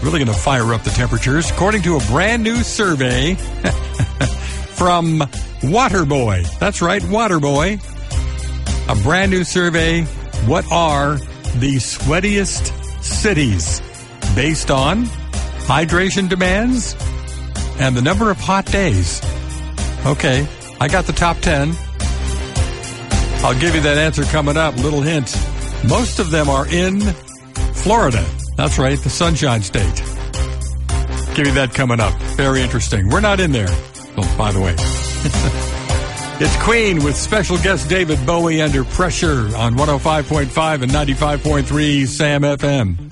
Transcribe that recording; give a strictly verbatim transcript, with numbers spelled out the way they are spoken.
Really going to fire up the temperatures. According to a brand new survey from Waterboy. That's right, Waterboy. A brand new survey. What are the sweatiest cities based on hydration demands and the number of hot days? Okay, I got the top ten. I'll give you that answer coming up. Little hint. Most of them are in Florida. That's right, the Sunshine State. Give you that coming up. Very interesting. We're not in there. Oh, by the way. It's Queen with special guest David Bowie, Under Pressure on one oh five point five and ninety-five point three Sam F M.